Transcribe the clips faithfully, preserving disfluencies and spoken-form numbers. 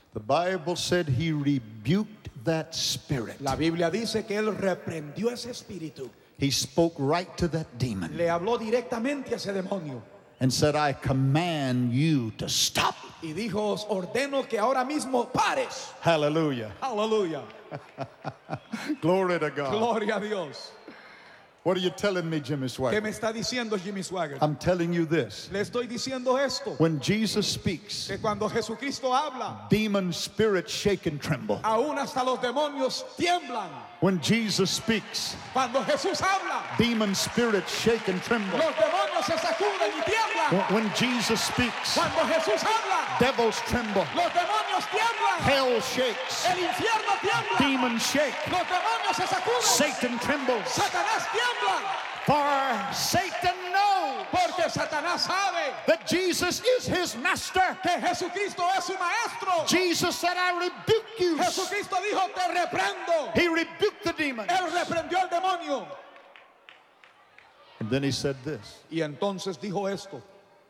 The Bible said he rebuked that spirit. La Biblia dice que él reprendió ese espíritu. He spoke right to that demon Le habló directamente a ese demonio and said, I command you to stop. y dijo, os ordeno que ahora mismo pares. Hallelujah. Aleluya. Glory to God. Gloria a Dios. What are you telling me, Jimmy ¿Qué Swagger? me está diciendo Jimmy Swaggart? I'm telling you this. Le estoy diciendo esto, When Jesus speaks, que cuando Jesucristo habla, demon spirits shake and tremble. aún hasta los demonios tiemblan. When Jesus speaks, Cuando Jesús habla, demon spirits shake and tremble. los demonios se sacuden y tiemblan. When Jesus speaks, Cuando Jesús habla, devils tremble. los demonios tiemblan. Hell shakes. El infierno tiembla. Demons shake. Los demonios se sacuden. Satan trembles. Satanás tiembla. For Satan knows Porque Satanás sabe that Jesus is his master. que Jesucristo es su maestro. Jesus said, I rebuke you. Jesucristo dijo, te reprendo. He rebuked the demons. Él reprendió al demonio. And then he said this. Y entonces dijo esto.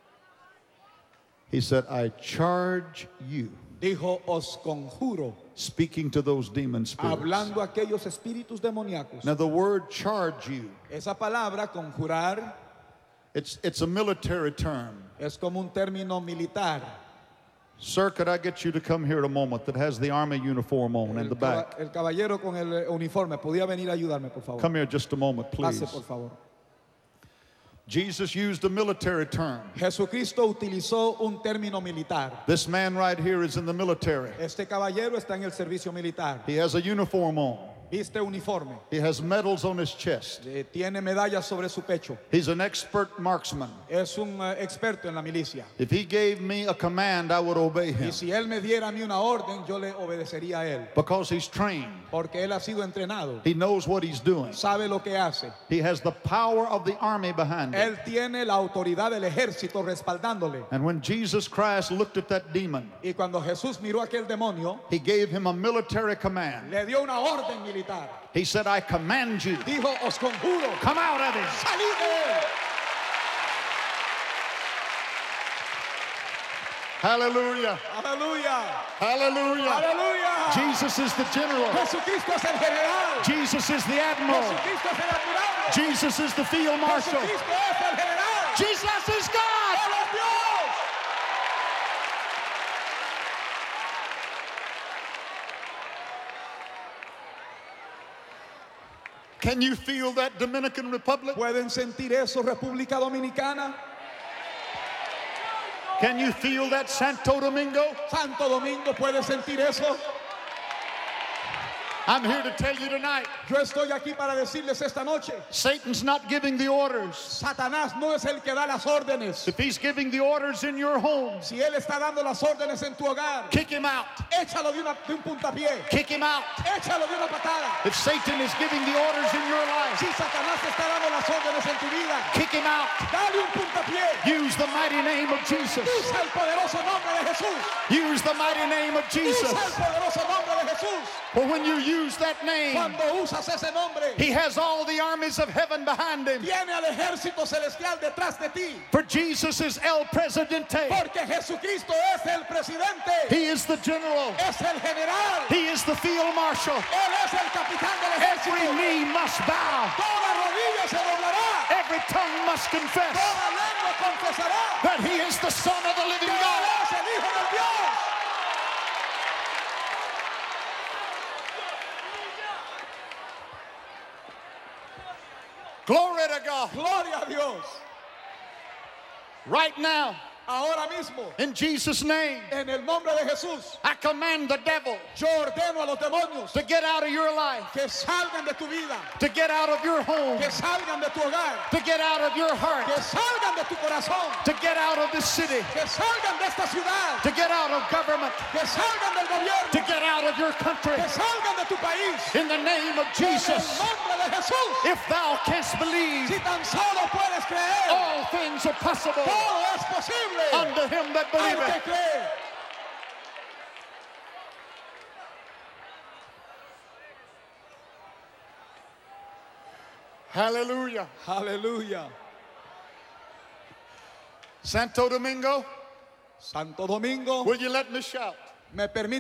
He said, I charge you, Dijo, os conjuro, speaking to those demon spirits. hablando a aquellos espíritus demoníacos. Now the word charge you, Esa palabra, conjurar, it's, it's a military term. es como un término militar. Sir, could I get you to come here a moment that has the army uniform on in El, the caba- back? el caballero con el uniforme, ¿podía venir a ayudarme, por favor? Come here just a moment, please. Pase, por favor. Jesus used a military term. Jesucristo utilizó un término militar. This man right here is in the military. Este caballero está en el servicio militar. He has a uniform on. Viste uniforme. He has medals on his chest. Eh, tiene medallas sobre su pecho. He's an expert marksman. Es un eh, experto en la milicia. If he gave me a command, I would obey him Y si él me diera a mí una orden, yo le obedecería a él. because he's trained. Porque él ha sido entrenado. He knows what he's doing. Sabe lo que hace. He has the power of the army behind him. Él tiene la autoridad del ejército respaldándole. And when Jesus Christ looked at that demon, Y cuando Jesús miró a aquel demonio, he gave him a military command. le dio una orden militar. He said, I command you, Dijo, os conjuro, come out of him. salid de él. Hallelujah. Aleluya. Hallelujah. Aleluya. Jesus is the general. Jesucristo es el general. Jesus is the admiral. Jesucristo es el admirable. Jesus is the field marshal. Jesucristo es el general. Jesus is God. Él es Dios. Can you feel that, Dominican Republic? ¿Pueden sentir eso, República Dominicana? Can you feel that, Santo Domingo? Santo Domingo, ¿puede sentir eso? I'm here to tell you tonight, Yo estoy aquí para decirles esta noche, Satan's not giving the orders. Satanás no es el que da las órdenes. If he's giving the orders in your home, Si él está dando las órdenes en tu hogar, kick him out. échalo de, una, de un puntapié, Kick him out. échalo de una patada. If Satan is giving the orders in your life, Si Satanás te está dando las órdenes en tu vida, kick him out. dale un puntapié. Use the mighty name of Jesus. Usa el poderoso nombre de Jesús. Use the mighty name of Jesus. Usa el poderoso nombre de Jesús. For when you use that name, Cuando usas ese nombre, he has all the armies of heaven behind him. tiene al ejército celestial detrás de ti. For Jesus is El Presidente. Porque Jesucristo es el presidente, He is the general. es el general, He is the field marshal. él es el capitán del Every ejército. knee must bow. Toda rodilla se doblará, Every tongue must confess toda lengua confesará that he is the Son of the living que él God. es el Hijo del Dios. Glory to God. Gloria a Dios. Right now, Ahora mismo, in Jesus' name, en el nombre de Jesús, I command the devil yo ordeno a los demonios to get out of your life, que salgan de tu vida, to get out of your home, que salgan de tu hogar, to get out of your heart, que salgan de tu corazón, to get out of this city, que salgan de esta ciudad, to get out of government, que salgan del gobierno, to get out of your country. que salgan de tu país. In the name of En el Jesus, nombre de Jesús. if thou canst believe, Si tan solo puedes creer, all things are possible todo es posible unto him that al que believeth. cree. Hallelujah. Aleluya. Santo Domingo, Santo Domingo, will you let me shout? me permite